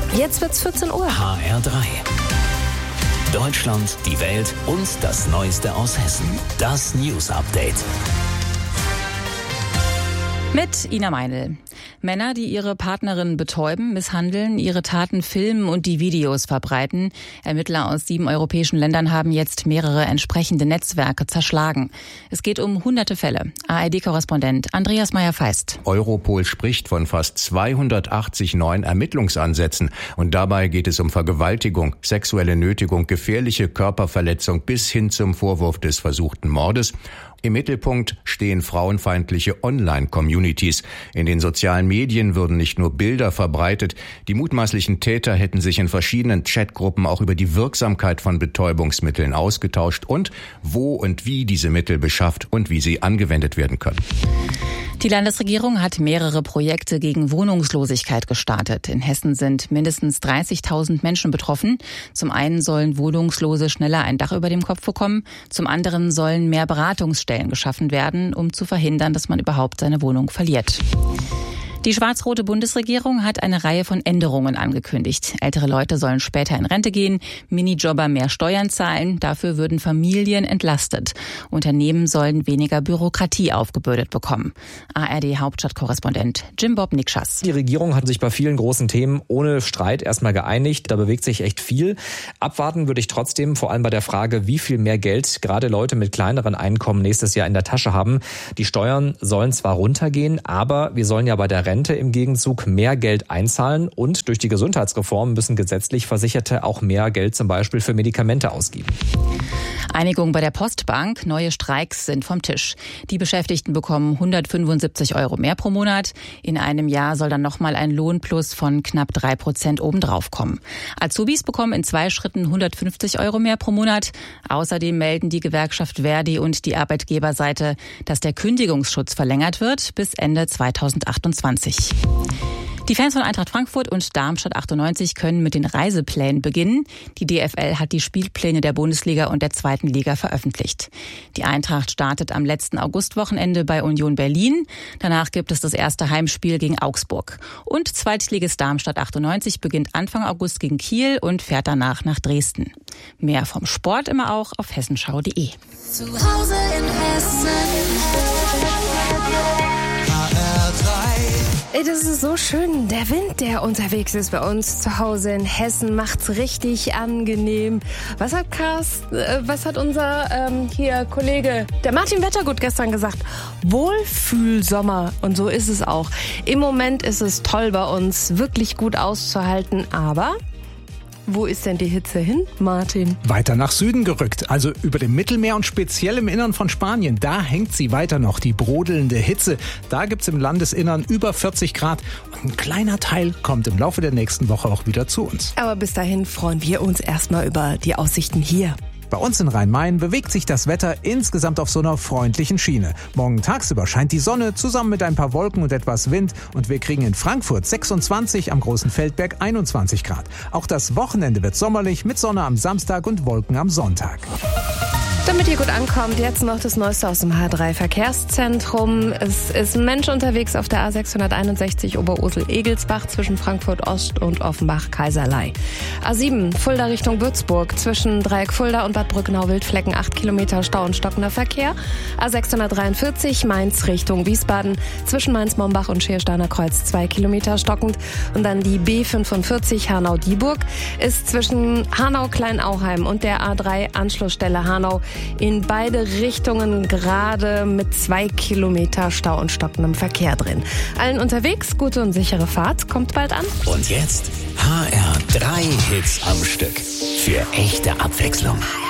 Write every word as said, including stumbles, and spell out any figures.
Jetzt wird's vierzehn Uhr. H R drei. Deutschland, die Welt und das Neueste aus Hessen. Das News Update. Mit Ina Meinl. Männer, die ihre Partnerin betäuben, misshandeln, ihre Taten filmen und die Videos verbreiten. Ermittler aus sieben europäischen Ländern haben jetzt mehrere entsprechende Netzwerke zerschlagen. Es geht um hunderte Fälle. A R D-Korrespondent Andreas Meyer-Feist. Europol spricht von fast zweihundertachtzig neuen Ermittlungsansätzen. Und dabei geht es um Vergewaltigung, sexuelle Nötigung, gefährliche Körperverletzung bis hin zum Vorwurf des versuchten Mordes. Im Mittelpunkt stehen frauenfeindliche Online-Communities. In den sozialen Medien würden nicht nur Bilder verbreitet, die mutmaßlichen Täter hätten sich in verschiedenen Chatgruppen auch über die Wirksamkeit von Betäubungsmitteln ausgetauscht und wo und wie diese Mittel beschafft und wie sie angewendet werden können. Die Landesregierung hat mehrere Projekte gegen Wohnungslosigkeit gestartet. In Hessen sind mindestens dreißigtausend Menschen betroffen. Zum einen sollen Wohnungslose schneller ein Dach über dem Kopf bekommen. Zum anderen sollen mehr Beratungsstellen geschaffen werden, um zu verhindern, dass man überhaupt seine Wohnung verliert. Die schwarz-rote Bundesregierung hat eine Reihe von Änderungen angekündigt. Ältere Leute sollen später in Rente gehen, Minijobber mehr Steuern zahlen, dafür würden Familien entlastet. Unternehmen sollen weniger Bürokratie aufgebürdet bekommen. A R D-Hauptstadtkorrespondent Jim Bob Nikschas. Die Regierung hat sich bei vielen großen Themen ohne Streit erstmal geeinigt. Da bewegt sich echt viel. Abwarten würde ich trotzdem, vor allem bei der Frage, wie viel mehr Geld gerade Leute mit kleineren Einkommen nächstes Jahr in der Tasche haben. Die Steuern sollen zwar runtergehen, aber wir sollen ja bei der Rente im Gegenzug mehr Geld einzahlen und durch die Gesundheitsreform müssen gesetzlich Versicherte auch mehr Geld zum Beispiel für Medikamente ausgeben. Einigung bei der Postbank, neue Streiks sind vom Tisch. Die Beschäftigten bekommen hundertfünfundsiebzig Euro mehr pro Monat. In einem Jahr soll dann nochmal ein Lohnplus von knapp drei Prozent obendrauf kommen. Azubis bekommen in zwei Schritten hundertfünfzig Euro mehr pro Monat. Außerdem melden die Gewerkschaft Verdi und die Arbeitgeberseite, dass der Kündigungsschutz verlängert wird bis Ende zweitausendachtundzwanzig. Die Fans von Eintracht Frankfurt und Darmstadt achtundneunzig können mit den Reiseplänen beginnen. Die D F L hat die Spielpläne der Bundesliga und der zweiten Liga veröffentlicht. Die Eintracht startet am letzten Augustwochenende bei Union Berlin. Danach gibt es das erste Heimspiel gegen Augsburg. Und Zweitligist Darmstadt achtundneunzig beginnt Anfang August gegen Kiel und fährt danach nach Dresden. Mehr vom Sport immer auch auf hessenschau punkt de. Zu Hause in Hessen. Ey, das ist so schön. Der Wind, der unterwegs ist bei uns zu Hause in Hessen, macht's richtig angenehm. Was hat Carsten, äh, was hat unser ähm, hier Kollege, der Martin Wettergut gestern gesagt? Wohlfühlsommer. Und so ist es auch. Im Moment ist es toll bei uns, wirklich gut auszuhalten, aber wo ist denn die Hitze hin, Martin? Weiter nach Süden gerückt, also über dem Mittelmeer und speziell im Innern von Spanien. Da hängt sie weiter noch, die brodelnde Hitze. Da gibt's im Landesinnern über vierzig Grad. Und ein kleiner Teil kommt im Laufe der nächsten Woche auch wieder zu uns. Aber bis dahin freuen wir uns erstmal über die Aussichten hier. Bei uns in Rhein-Main bewegt sich das Wetter insgesamt auf so einer freundlichen Schiene. Morgen tagsüber scheint die Sonne zusammen mit ein paar Wolken und etwas Wind und wir kriegen in Frankfurt sechsundzwanzig, am Großen Feldberg einundzwanzig Grad. Auch das Wochenende wird sommerlich mit Sonne am Samstag und Wolken am Sonntag. Damit ihr gut ankommt, jetzt noch das Neueste aus dem H drei Verkehrszentrum. Es ist ein Mensch unterwegs auf der A sechshunderteinundsechzig Oberursel-Egelsbach zwischen Frankfurt Ost und Offenbach-Kaiserlei. A sieben Fulda Richtung Würzburg zwischen Dreieck Fulda und Bad Brückenau-Wildflecken acht Kilometer Stau und stockender Verkehr. A sechshundertdreiundvierzig Mainz Richtung Wiesbaden zwischen Mainz-Mombach und Schiersteiner Kreuz zwei Kilometer stockend. Und dann die B fünfundvierzig Hanau-Dieburg ist zwischen Hanau-Kleinauheim und der A drei Anschlussstelle Hanau in beide Richtungen gerade mit zwei Kilometer Stau und stockendem Verkehr drin. Allen unterwegs, gute und sichere Fahrt, kommt bald an. Und jetzt H R drei Hits am Stück. Für echte Abwechslung.